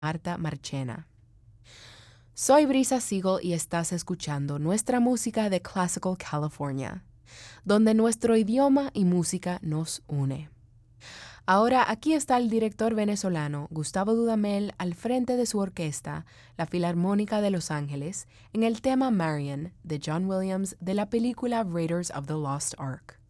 Marta Marchena. Soy Brisa Siegel y estás escuchando nuestra música de Classical California, donde nuestro idioma y música nos une. Ahora aquí está el director venezolano Gustavo Dudamel al frente de su orquesta, la Filarmónica de Los Ángeles, en el tema Marian de John Williams de la película Raiders of the Lost Ark.